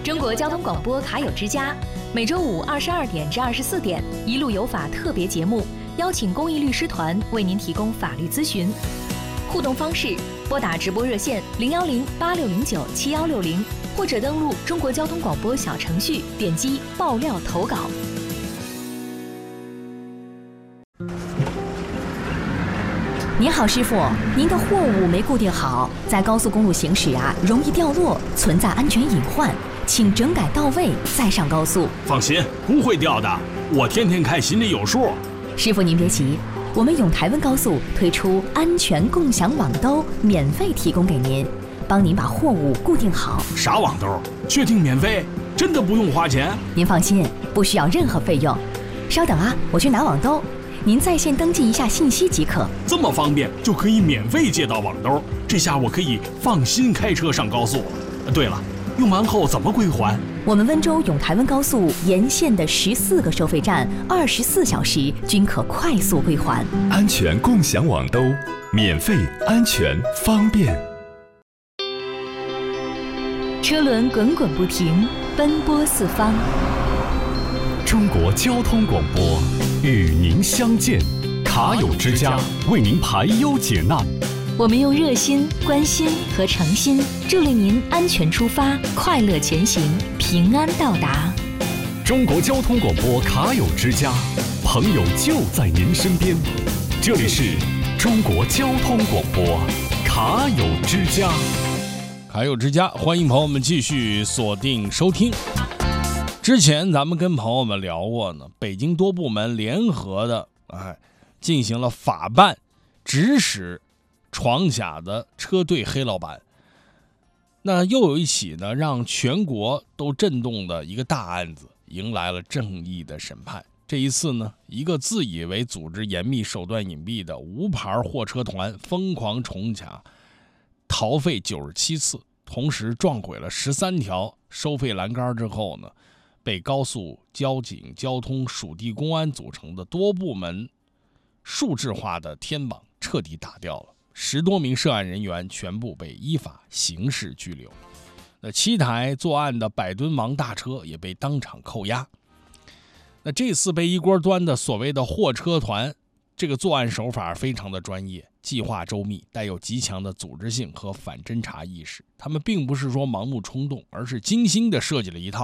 中国交通广播卡友之家，每周五22点至24点，一路有法特别节目，邀请公益律师团为您提供法律咨询。互动方式：拨打直播热线010-8609-7160，或者登录中国交通广播小程序，点击爆料投稿。 您好，师傅，您的货物没固定好，在高速公路行驶容易掉落，存在安全隐患，请整改到位再上高速。 放心，不会掉的，我天天开，心里有数。 师傅您别急，我们永台温高速推出安全共享网兜，免费提供给您，帮您把货物固定好。 啥网兜？确定免费？真的不用花钱？ 您放心，不需要任何费用。稍等我去拿网兜。您在线登记一下信息即可。 这么方便，就可以免费借到网兜，这下我可以放心开车上高速了。对了，用完后怎么归还？ 我们温州永台温高速沿线的14个收费站，24小时均可快速归还。 安全共享网兜，免费、安全、方便。 车轮滚滚不停，奔波四方。 中国交通广播与您相见，卡友之家为您排忧解难。 我们用热心、关心和诚心，助力您安全出发，快乐前行，平安到达。 中国交通广播卡友之家，朋友就在您身边。这里是中国交通广播卡友之家。 卡友之家，欢迎朋友们继续锁定收听。之前咱们跟朋友们聊过呢，北京多部门联合的进行了法办指使闯卡的车队黑老板。那又有一起呢让全国都震动的一个大案子迎来了正义的审判。这一次呢，一个自以为组织严密、手段隐蔽的无牌货车团疯狂闯卡，逃费97次，同时撞毁了13条收费栏杆之后呢，被高速交警、交通、属地公安组成的多部门数字化的天网彻底打掉了，10多名涉案人员全部被依法刑事拘留。那7台作案的100吨王大车也被当场扣押。那这次被一锅端的所谓的货车团，这个作案手法非常的专业，计划周密，带有极强的组织性和反侦查意识。他们并不是说盲目冲动，而是精心的设计了一套